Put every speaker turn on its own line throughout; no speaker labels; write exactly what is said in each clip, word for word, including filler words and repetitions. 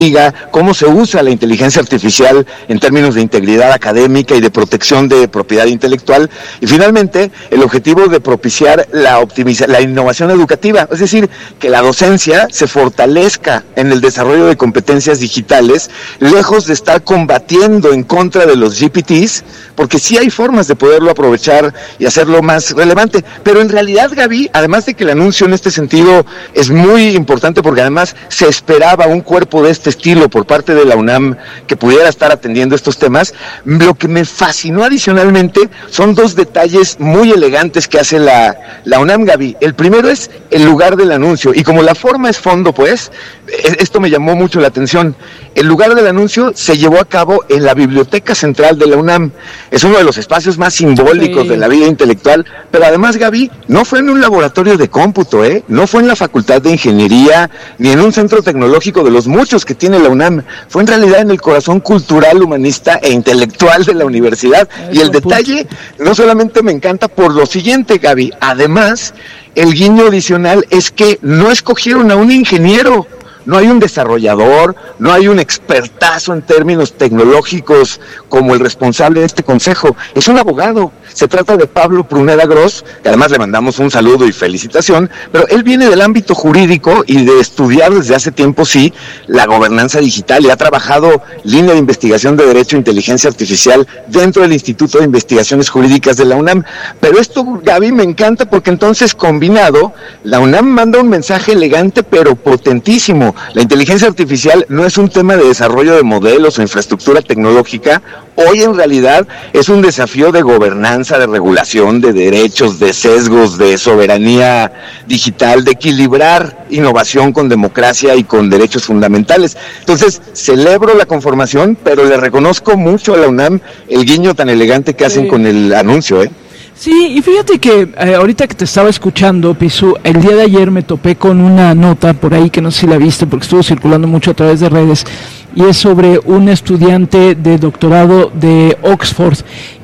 cómo se usa la inteligencia artificial en términos de integridad académica y de protección de propiedad intelectual, y finalmente el objetivo de propiciar la optimiza, la innovación educativa, es decir, que la docencia se fortalezca en el desarrollo de competencias digitales, lejos de estar combatiendo en contra de los G P Ts, porque sí hay formas de poderlo aprovechar y hacerlo más relevante, pero en realidad, Gaby, además de que el anuncio en este sentido es muy importante, porque además se esperaba un cuerpo de este estilo por parte de la UNAM que pudiera estar atendiendo estos temas, lo que me fascinó adicionalmente son dos detalles muy elegantes que hace la, la UNAM, Gaby. El primero es el lugar del anuncio, y como la forma es fondo, pues, esto me llamó mucho la atención. El lugar del anuncio se llevó a cabo en la Biblioteca Central de la UNAM. Es uno de los espacios más simbólicos sí. de la vida intelectual, pero además, Gaby, no fue en un laboratorio de cómputo, ¿eh? No fue en la Facultad de Ingeniería, ni en un centro tecnológico de los muchos que tiene la UNAM. Fue en realidad en el corazón cultural, humanista e intelectual de la universidad. Eso, y el detalle no solamente me encanta por lo siguiente, Gaby, además, el guiño adicional es que no escogieron a un ingeniero. No hay un desarrollador, no hay un expertazo en términos tecnológicos como el responsable de este consejo. Es un abogado. Se trata de Pablo Pruneda Gross, que además le mandamos un saludo y felicitación, pero él viene del ámbito jurídico y de estudiar desde hace tiempo, sí, la gobernanza digital, y ha trabajado línea de investigación de Derecho e Inteligencia Artificial dentro del Instituto de Investigaciones Jurídicas de la UNAM. Pero esto, Gaby, me encanta porque entonces, combinado, la UNAM manda un mensaje elegante pero potentísimo. La inteligencia artificial no es un tema de desarrollo de modelos o infraestructura tecnológica. Hoy en realidad es un desafío de gobernanza, de regulación, de derechos, de sesgos, de soberanía digital, de equilibrar innovación con democracia y con derechos fundamentales. Entonces, celebro la conformación, pero le reconozco mucho a la UNAM el guiño tan elegante que hacen sí. con el anuncio, ¿eh?
Sí, y fíjate que eh, ahorita que te estaba escuchando, Pisu, el día de ayer me topé con una nota por ahí que no sé si la viste porque estuvo circulando mucho a través de redes, y es sobre un estudiante de doctorado de Oxford,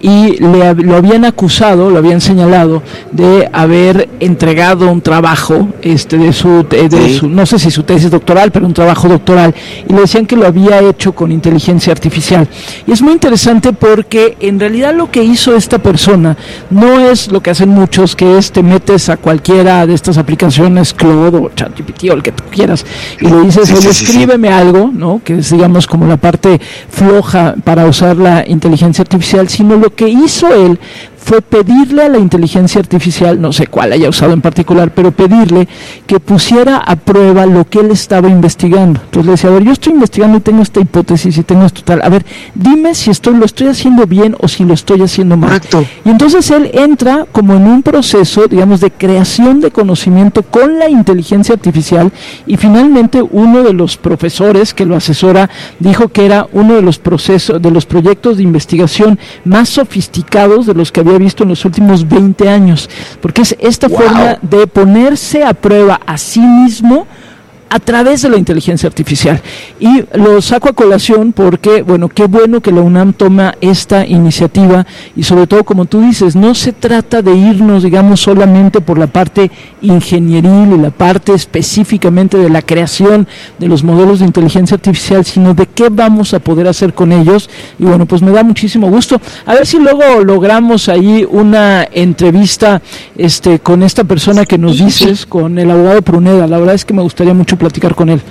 y le, lo habían acusado, lo habían señalado de haber entregado un trabajo este de su, de sí. su, no sé si su tesis doctoral, pero un trabajo doctoral, y le decían que lo había hecho con inteligencia artificial. Y es muy interesante porque en realidad lo que hizo esta persona no es lo que hacen muchos, que es te metes a cualquiera de estas aplicaciones, Claude o ChatGPT o el que tú quieras, y le dices, sí, oye, sí, escríbeme sí. algo, ¿no? Que es, digamos, como la parte floja para usar la inteligencia artificial, sino lo que hizo él fue pedirle a la inteligencia artificial, no sé cuál haya usado en particular, pero pedirle que pusiera a prueba lo que él estaba investigando. Entonces le decía, a ver, yo estoy investigando y tengo esta hipótesis y tengo esto tal, a ver, dime si estoy lo estoy haciendo bien o si lo estoy haciendo mal. Correcto. Y entonces él entra como en un proceso, digamos, de creación de conocimiento con la inteligencia artificial, y finalmente uno de los profesores que lo asesora dijo que era uno de los procesos, de los proyectos de investigación más sofisticados de los que había visto en los últimos veinte años, porque es esta wow. forma de ponerse a prueba a sí mismo a través de la inteligencia artificial. Y lo saco a colación porque, bueno, qué bueno que la UNAM toma esta iniciativa, y sobre todo, como tú dices, no se trata de irnos, digamos, solamente por la parte ingenieril y la parte específicamente de la creación de los modelos de inteligencia artificial, sino de qué vamos a poder hacer con ellos. Y bueno, pues me da muchísimo gusto. A ver si luego logramos ahí una entrevista este con esta persona que nos dices, con el abogado Pruneda. La verdad es que me gustaría mucho platicar con él.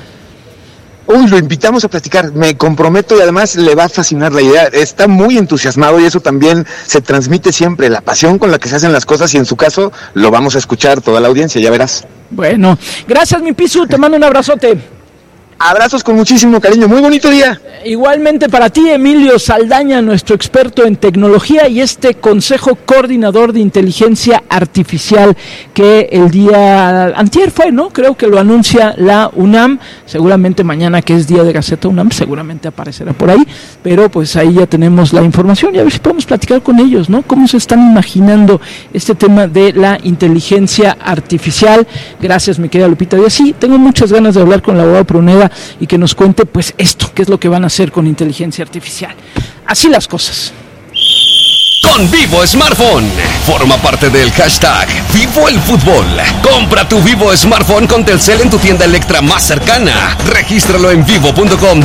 Uy, lo invitamos a platicar, me comprometo, y además le va a fascinar la idea. Está muy entusiasmado y eso también se transmite siempre, la pasión con la que se hacen las cosas, y en su caso lo vamos a escuchar toda la audiencia, ya verás.
Bueno, gracias mi Pisu, te mando un abrazote.
Abrazos con muchísimo cariño, muy bonito día.
Igualmente para ti, Emilio Saldaña, nuestro experto en tecnología y este Consejo Coordinador de Inteligencia Artificial que el día antier fue, ¿no? Creo que lo anuncia la UNAM, seguramente mañana, que es día de Gaceta UNAM, seguramente aparecerá por ahí, pero pues ahí ya tenemos la información y a ver si podemos platicar con ellos, ¿no? ¿Cómo se están imaginando este tema de la inteligencia artificial? Gracias, mi querida Lupita Díaz. Sí, tengo muchas ganas de hablar con la abogada Pruneda y que nos cuente pues esto, qué es lo que van a hacer con inteligencia artificial. Así las cosas.
con Vivo Smartphone. Forma parte del hashtag Vivo el Fútbol. Compra tu Vivo Smartphone con Telcel en tu tienda Electra más cercana. Regístralo en vivo punto com.